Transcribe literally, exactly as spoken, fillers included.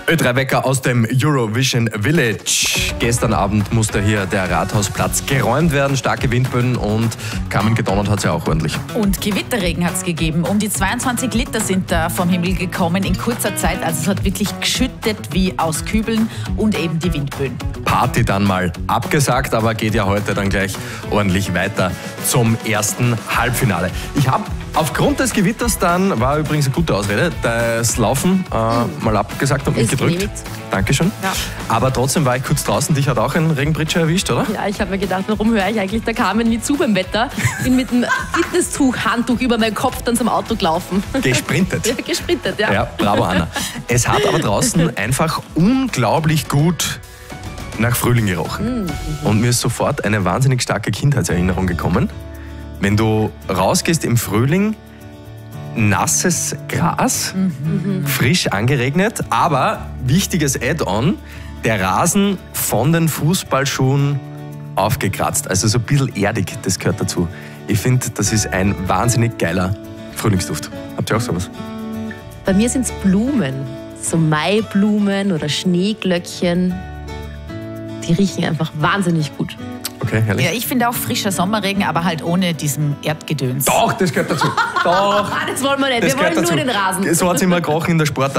Ö drei Wecker aus dem Eurovision Village. Gestern Abend musste hier der Rathausplatz geräumt werden. Starke Windböen und Carmen gedonnert hat es ja auch ordentlich. Und Gewitterregen hat es gegeben. Um die zweiundzwanzig Liter sind da vom Himmel gekommen in kurzer Zeit. Also es hat wirklich geschüttet wie aus Kübeln und eben die Windböen. Party dann mal abgesagt, aber geht ja heute dann gleich ordentlich weiter zum ersten Halbfinale. Ich habe aufgrund des Gewitters dann, war übrigens eine gute Ausrede, das Laufen äh, mhm. mal abgesagt und mich gedrückt. Dankeschön. Ja. Aber trotzdem war ich kurz draußen. Dich hat auch ein Regenbritscher erwischt, oder? Ja, ich habe mir gedacht, warum höre ich eigentlich der Carmen nie zu beim Wetter? Bin mit dem Fitnesstuch, Handtuch über meinen Kopf dann zum Auto gelaufen. Gesprintet. Ja, gesprintet, ja. Ja, bravo, Anna. Es hat aber draußen einfach unglaublich gut nach Frühling gerochen. Mhm. Und mir ist sofort eine wahnsinnig starke Kindheitserinnerung gekommen. Wenn du rausgehst im Frühling, nasses Gras, mhm. frisch angeregnet, aber wichtiges Add-on, der Rasen von den Fußballschuhen aufgekratzt. Also so ein bisschen erdig, das gehört dazu. Ich finde, das ist ein wahnsinnig geiler Frühlingsduft. Habt ihr auch sowas? Bei mir sind es Blumen, so Maiblumen oder Schneeglöckchen. Die riechen einfach wahnsinnig gut. Okay, herrlich. Ja, ich finde auch frischer Sommerregen, aber halt ohne diesen Erdgedöns. Doch, das gehört dazu. Doch. Das wollen wir nicht. Das Wir wollen nur dazu. den Rasen. So hat es immer gerochen in der Sport.